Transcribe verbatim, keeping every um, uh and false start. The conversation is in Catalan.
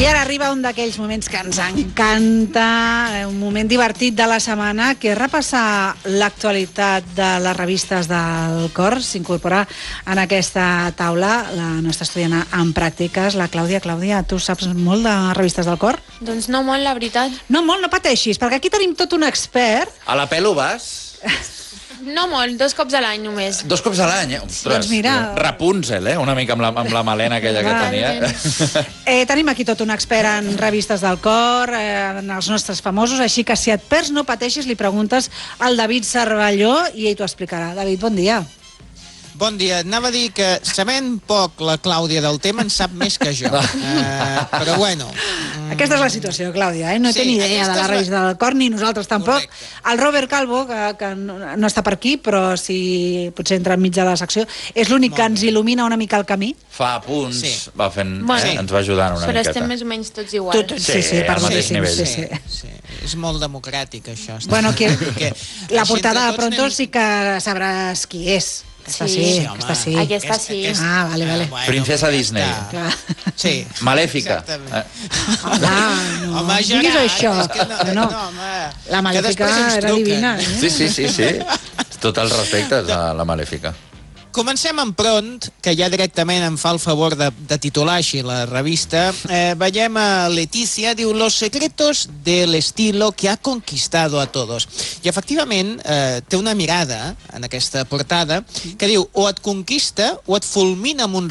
I ara arriba un d'aquells moments que ens encanta, un moment divertit de la setmana, que és repassar l'actualitat de les revistes del cor. S'incorpora en aquesta taula la nostra estudiant en pràctiques, la Clàudia. Clàudia, tu saps molt de revistes del cor? Doncs no molt, la veritat. No molt, no pateixis, perquè aquí tenim tot un expert. A la pelo vas? No molt, dos cops a l'any només. Dos cops a l'any? Ostres, Doncs mira... Rapunzel, eh? Una mica amb la, amb la melena aquella que tenia. Eh, tenim aquí tot un expert en revistes del cor, eh, en els nostres famosos, així que si et perds no pateixis, li preguntes al David Cervelló i ell t'ho explicarà. David, bon dia. Bon dia. Anava a dir que sabent poc la Clàudia del tema en sap més que jo. Uh, però bueno... Aquesta és la situació, Clàudia, eh? No Sí, té ni idea de la aquesta és la- revista del cor, ni nosaltres tampoc. Correcte. El Robert Calvo, que, que no, no està per aquí, però si potser entra enmig de la secció, és l'únic que ens il·lumina una mica el camí. Fa apunts, Sí. va fent, Bueno, eh, ens va ajudant una Però miqueta. estem més o menys tots iguals. Tot, sí, sí, Sí, al mateix perdoníssim, nivell. sí, Sí, sí. sí. És molt democràtic, això. Bueno, que, Que la així portada de entre tots Pronto anem- sí que sabràs qui és. Aquesta sí, Sí, aquesta sí. Aquesta sí. Ah, vale, vale. Princesa Disney. Clar. Sí. Malèfica. Exactament. Eh? Home, no, Home, diguis Gerard, això. és que no, no, no. no, home, La que Malèfica després ens era truquen. divina. Eh? Sí, sí, sí, sí. Tot el respecte a la Malèfica. Comencem amb Pront, que ja directament em fa el favor de, de titular així la revista. Eh, veiem a Letícia, diu Los secretos del estilo que ha conquistado a todos. I efectivament eh, té una mirada en aquesta portada que diu o et conquista o et fulmina amb un